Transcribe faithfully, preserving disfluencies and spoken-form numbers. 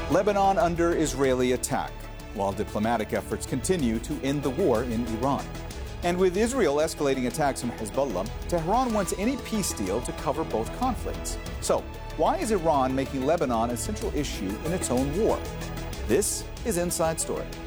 Lebanon under Israeli attack, while diplomatic efforts continue to end the war in Iran. And with Israel escalating attacks from Hezbollah, Tehran wants any peace deal to cover both conflicts. So, why is Iran making Lebanon a central issue in its own war? This is Inside Story.